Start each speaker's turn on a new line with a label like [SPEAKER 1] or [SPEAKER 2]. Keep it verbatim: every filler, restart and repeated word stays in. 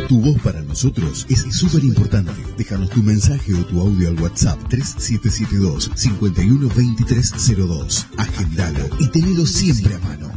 [SPEAKER 1] Tu voz para nosotros es súper importante. Déjanos tu mensaje o tu audio al WhatsApp tres siete siete dos, cinco uno dos tres cero dos. Agendalo y tenelo siempre a mano.